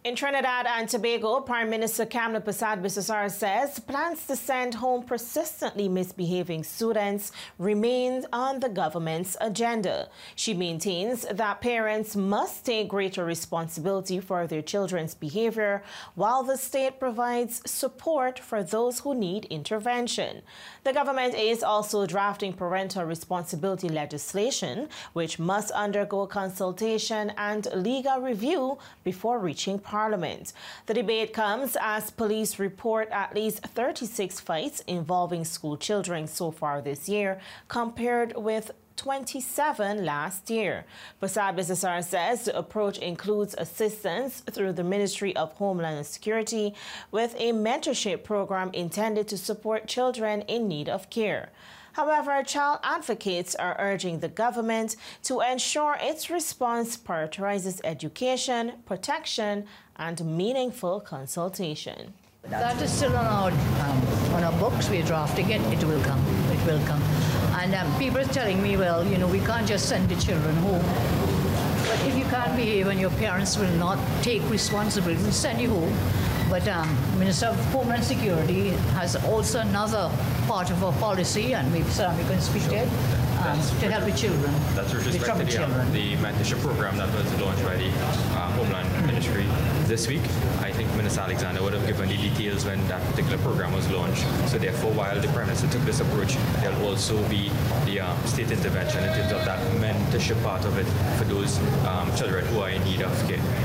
In Trinidad and Tobago, Prime Minister Kamla Persad-Bissessar says plans to send home persistently misbehaving students remain on the government's agenda. She maintains that parents must take greater responsibility for their children's behavior, while the state provides support for those who need intervention. The government is also drafting parental responsibility legislation, which must undergo consultation and legal review before reaching Parliament. The debate comes as police report at least 36 fights involving school children so far this year, compared with 27 last year. Persad-Bissessar says the approach includes assistance through the Ministry of Homeland Security with a mentorship program intended to support children in need of care. However, child advocates are urging the government to ensure its response prioritizes education, protection, and meaningful consultation. That is still on our books. We're drafting it. It will come. It will come. And people are telling me, well, you know, we can't just send the children home. But if you can't behave and your parents will not take responsibility, we'll send you home. But Minister of Homeland Security has also another part of our policy, and maybe we can speak to it, to help the children. That's with respect to the mentorship program that was launched by the Homeland Ministry this week. I think Minister Alexander would have given the details when that particular program was launched. So therefore, while the Prime Minister took this approach, there will also be the state intervention in terms of that mentorship part of it for those children who are in need of care.